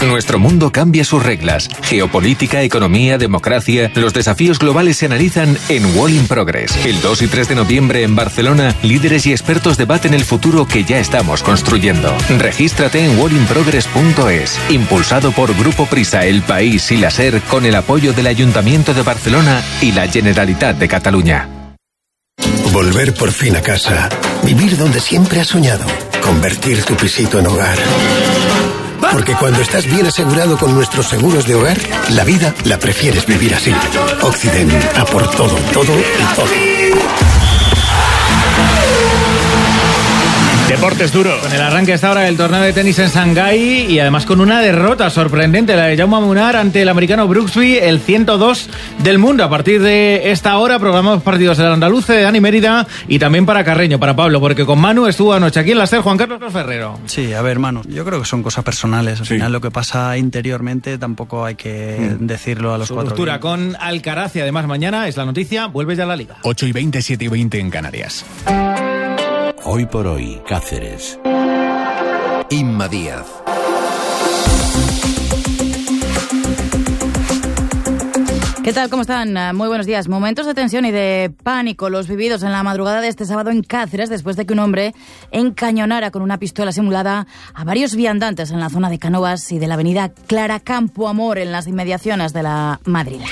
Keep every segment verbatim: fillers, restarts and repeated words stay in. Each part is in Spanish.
Nuestro mundo cambia sus reglas. Geopolítica, economía, democracia. Los desafíos globales se analizan en Wall in Progress. El dos y tres de noviembre en Barcelona, líderes y expertos debaten el futuro que ya estamos construyendo. Regístrate en wall in progress punto es. Impulsado por Grupo Prisa, El País y la SER, con el apoyo del Ayuntamiento de Barcelona y la Generalitat de Cataluña. Volver por fin a casa. Vivir donde siempre has soñado. Convertir tu pisito en hogar. Porque cuando estás bien asegurado con nuestros seguros de hogar, la vida la prefieres vivir así. Occident, a por todo, todo y todo. Deportes duro. Con el arranque hasta ahora del torneo de tenis en Shanghái y además con una derrota sorprendente, la de Jaume Munar ante el americano Brooksby, el ciento dos del mundo. A partir de esta hora programamos partidos del Andaluce, de Dani Mérida y también para Carreño, para Pablo, porque con Manu estuvo anoche aquí en la SER Juan Carlos Ferrero. Sí, a ver, Manu, yo creo que son cosas personales. Al sí. final lo que pasa interiormente tampoco hay que mm. decirlo a los Su cuatro. Ruptura con Alcaraz y además mañana es la noticia, vuelve ya a la Liga. ocho y veinte, siete y veinte en Canarias. Hoy por hoy, Cáceres. Inma Díaz. ¿Qué tal? ¿Cómo están? Muy buenos días. Momentos de tensión y de pánico los vividos en la madrugada de este sábado en Cáceres después de que un hombre encañonara con una pistola simulada a varios viandantes en la zona de Cánovas y de la avenida Clara Campo Amor en las inmediaciones de la Madrila.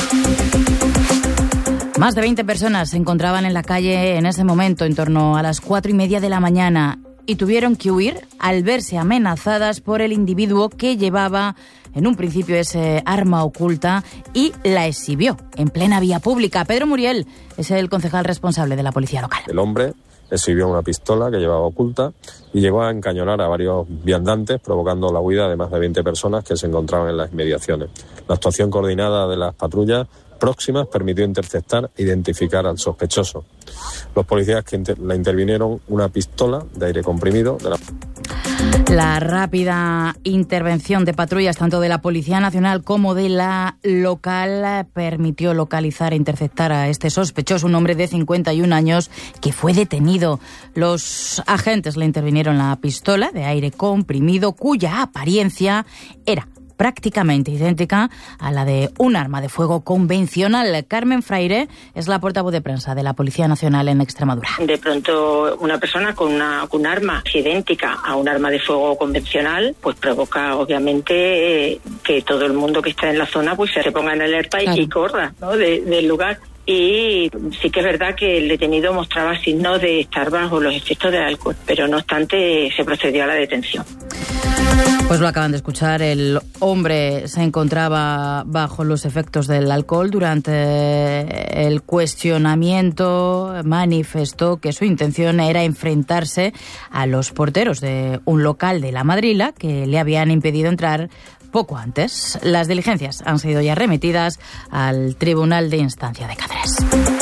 Más de veinte personas se encontraban en la calle en ese momento, en torno a las cuatro y media de la mañana, y tuvieron que huir al verse amenazadas por el individuo que llevaba en un principio ese arma oculta y la exhibió en plena vía pública. Pedro Muriel es el concejal responsable de la policía local. El hombre exhibió una pistola que llevaba oculta y llegó a encañonar a varios viandantes, provocando la huida de más de veinte personas que se encontraban en las inmediaciones. La actuación coordinada de las patrullas próximas permitió interceptar e identificar al sospechoso. Los policías que inter- la intervinieron una pistola de aire comprimido de la... La rápida intervención de patrullas tanto de la Policía Nacional como de la local permitió localizar e interceptar a este sospechoso, un hombre de cincuenta y un años que fue detenido. Los agentes le intervinieron la pistola de aire comprimido cuya apariencia era prácticamente idéntica a la de un arma de fuego convencional. Carmen Fraire es la portavoz de prensa de la Policía Nacional en Extremadura. De pronto una persona con una con un arma idéntica a un arma de fuego convencional, pues provoca obviamente eh, que todo el mundo que está en la zona pues se ponga en alerta y, claro. y corra, ¿no? de, del lugar. Y sí que es verdad que el detenido mostraba signos de estar bajo los efectos del alcohol, pero no obstante se procedió a la detención. Pues lo acaban de escuchar, el hombre se encontraba bajo los efectos del alcohol. Durante el cuestionamiento manifestó que su intención era enfrentarse a los porteros de un local de La Madrila que le habían impedido entrar poco antes. Las diligencias han sido ya remitidas al Tribunal de Instancia de Cáceres.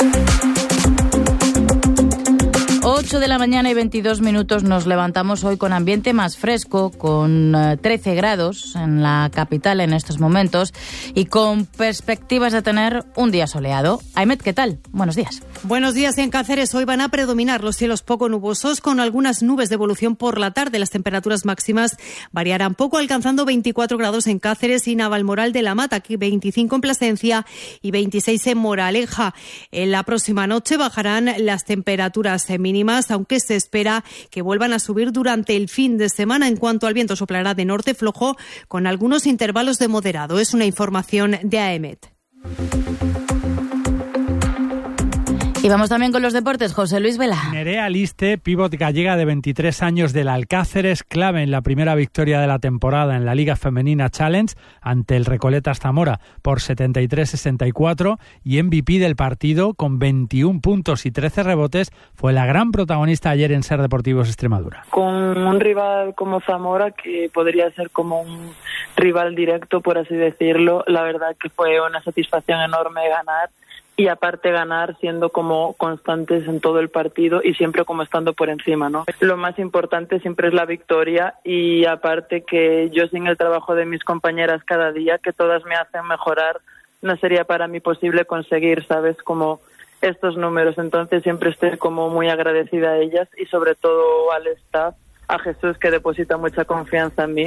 ocho de la mañana y veintidós minutos, nos levantamos hoy con ambiente más fresco, con trece grados en la capital en estos momentos y con perspectivas de tener un día soleado. Aymet, ¿qué tal? Buenos días. Buenos días. En Cáceres hoy van a predominar los cielos poco nubosos con algunas nubes de evolución por la tarde. Las temperaturas máximas variarán poco, alcanzando veinticuatro grados en Cáceres y Navalmoral de la Mata, aquí veinticinco en Plasencia y veintiséis en Moraleja. En la próxima noche bajarán las temperaturas mínimas, aunque se espera que vuelvan a subir durante el fin de semana. En cuanto al viento, soplará de norte flojo con algunos intervalos de moderado. Es una información de AEMET. Y vamos también con los deportes. José Luis Vela. Nerea Liste, pívot gallega de veintitrés años del Alcáceres, clave en la primera victoria de la temporada en la Liga Femenina Challenge ante el Recoletas Zamora por setenta y tres a sesenta y cuatro y M V P del partido con veintiún puntos y trece rebotes, fue la gran protagonista ayer en SER Deportivos Extremadura. Con un rival como Zamora, que podría ser como un rival directo, por así decirlo, la verdad que fue una satisfacción enorme ganar. Y aparte ganar siendo como constantes en todo el partido y siempre como estando por encima, ¿no? Lo más importante siempre es la victoria y aparte que yo sin el trabajo de mis compañeras cada día, que todas me hacen mejorar, no sería para mí posible conseguir, ¿sabes? Como estos números. Entonces siempre estoy como muy agradecida a ellas y sobre todo al staff, a Jesús, que deposita mucha confianza en mí.